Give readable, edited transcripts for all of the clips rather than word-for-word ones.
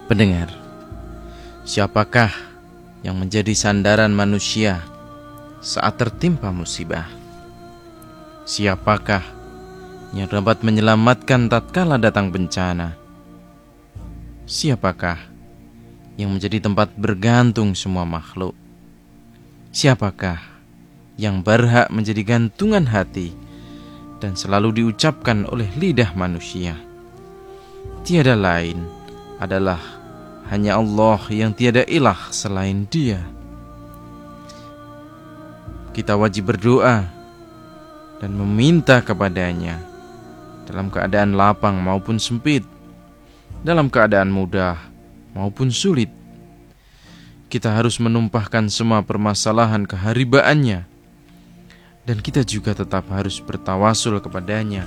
Pendengar, siapakah yang menjadi sandaran manusia saat tertimpa musibah? Siapakah yang dapat menyelamatkan tatkala datang bencana? Siapakah yang menjadi tempat bergantung semua makhluk? Siapakah yang berhak menjadi gantungan hati dan selalu diucapkan oleh lidah manusia? Tiada lain adalah hanya Allah yang tiada ilah selain Dia. Kita wajib berdoa dan meminta kepadanya dalam keadaan lapang maupun sempit, dalam keadaan mudah maupun sulit. Kita harus menumpahkan semua permasalahan keharibaannya, dan kita juga tetap harus bertawasul kepadanya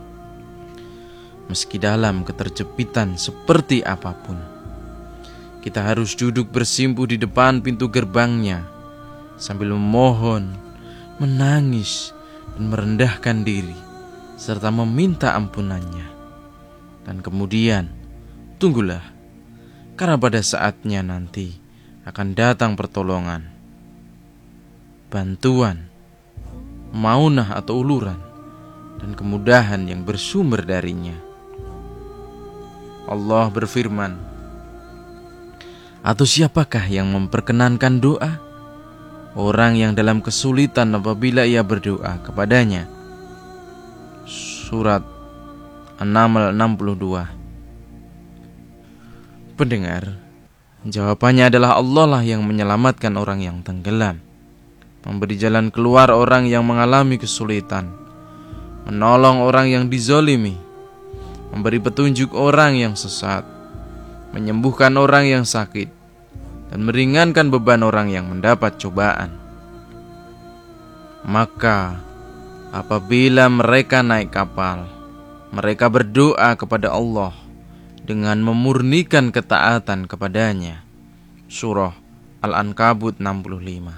meski dalam keterjepitan seperti apapun. Kita harus duduk bersimpuh di depan pintu gerbangnya sambil memohon, menangis, dan merendahkan diri serta meminta ampunannya. Dan kemudian tunggulah, karena pada saatnya nanti akan datang pertolongan, bantuan, maunah atau uluran, dan kemudahan yang bersumber darinya. Allah berfirman, atau siapakah yang memperkenankan doa orang yang dalam kesulitan apabila ia berdoa kepadanya? Surat An-Naml 62. Pendengar, jawabannya adalah Allah lah yang menyelamatkan orang yang tenggelam, memberi jalan keluar orang yang mengalami kesulitan, menolong orang yang dizolimi, memberi petunjuk orang yang sesat, menyembuhkan orang yang sakit, dan meringankan beban orang yang mendapat cobaan. Maka apabila mereka naik kapal, mereka berdoa kepada Allah dengan memurnikan ketaatan kepadanya. Surah Al-Ankabut 65.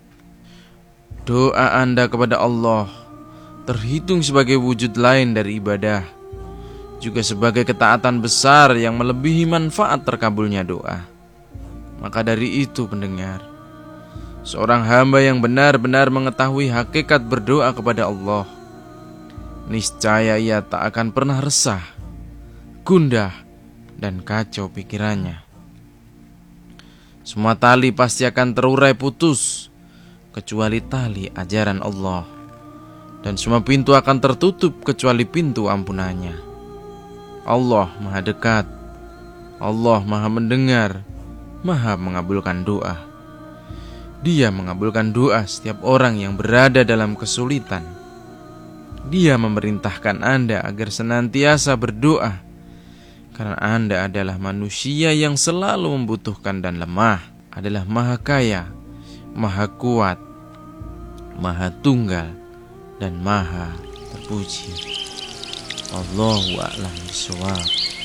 Doa Anda kepada Allah terhitung sebagai wujud lain dari ibadah, juga sebagai ketaatan besar yang melebihi manfaat terkabulnya doa. Maka dari itu, pendengar, seorang hamba yang benar-benar mengetahui hakikat berdoa kepada Allah, niscaya ia tak akan pernah resah, gundah, dan kacau pikirannya. Semua tali pasti akan terurai putus, kecuali tali ajaran Allah, dan semua pintu akan tertutup kecuali pintu ampunannya. Allah Maha Dekat, Allah Maha Mendengar, Maha mengabulkan doa. Dia mengabulkan doa setiap orang yang berada dalam kesulitan. Dia memerintahkan Anda agar senantiasa berdoa, karena Anda adalah manusia yang selalu membutuhkan dan lemah, adalah Maha Kaya, Maha Kuat, Maha Tunggal, dan Maha Terpuji. Allahu a'lam bishawab.